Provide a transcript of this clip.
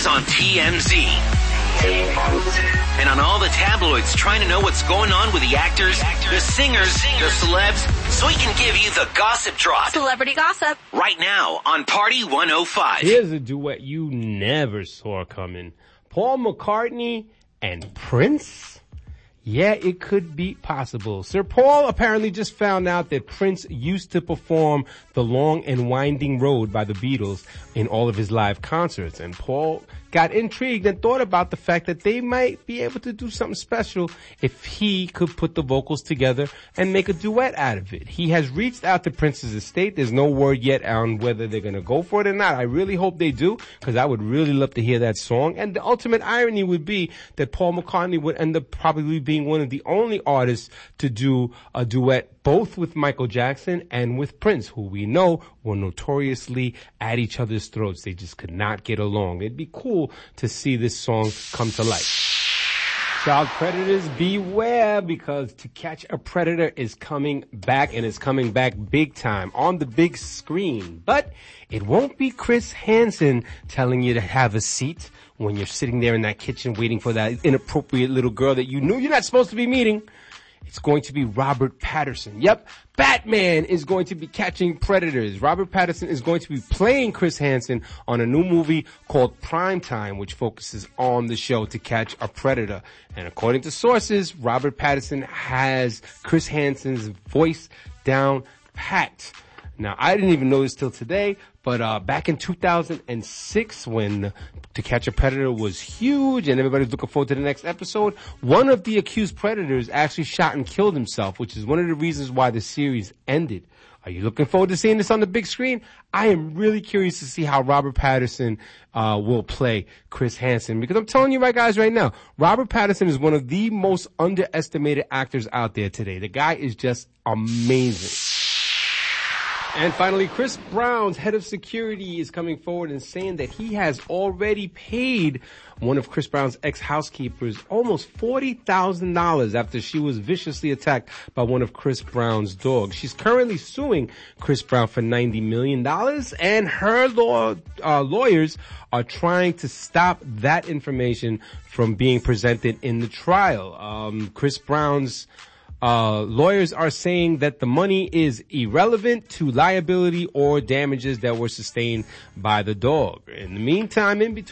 On TMZ. And on all the tabloids trying to know what's going on with the actors, the singers, the celebs, so he can give you the gossip drop. Celebrity gossip. Right now on Party 105. Here's a duet you never saw coming. Paul McCartney and Prince? Yeah, it could be possible. Sir Paul apparently just found out that Prince used to perform The Long and Winding Road by the Beatles in all of his live concerts. And Paul got intrigued and thought about the fact that they might be able to do something special if he could put the vocals together and make a duet out of it. He has reached out to Prince's estate. There's no word yet on whether they're going to go for it or not. I really hope they do, because I would really love to hear that song. And the ultimate irony would be that Paul McCartney would end up probably being one of the only artists to do a duet both with Michael Jackson and with Prince, who we know were notoriously at each other's throats. They just could not get along. It'd be cool to see this song come to life. Child predators, beware, because To Catch a Predator is coming back, and it's coming back big time on the big screen. But it won't be Chris Hansen telling you to have a seat when you're sitting there in that kitchen waiting for that inappropriate little girl that you knew you're not supposed to be meeting. It's going to be Robert Pattinson. Yep, Batman is going to be catching predators. Robert Pattinson is going to be playing Chris Hansen on a new movie called Primetime, which focuses on the show To Catch a Predator. And according to sources, Robert Pattinson has Chris Hansen's voice down pat. Now, I didn't even know this till today, but back in 2006, when To Catch a Predator was huge and everybody's looking forward to the next episode, one of the accused predators actually shot and killed himself, which is one of the reasons why the series ended. Are you looking forward to seeing this on the big screen? I am really curious to see how Robert Pattinson will play Chris Hansen, because I'm telling you guys right now, Robert Pattinson is one of the most underestimated actors out there today. The guy is just amazing. And finally, Chris Brown's head of security is coming forward and saying that he has already paid one of Chris Brown's ex-housekeepers almost $40,000 after she was viciously attacked by one of Chris Brown's dogs. She's currently suing Chris Brown for $90 million, and her lawyers are trying to stop that information from being presented in the trial. Chris Brown's lawyers are saying that the money is irrelevant to liability or damages that were sustained by the dog. In the meantime, in between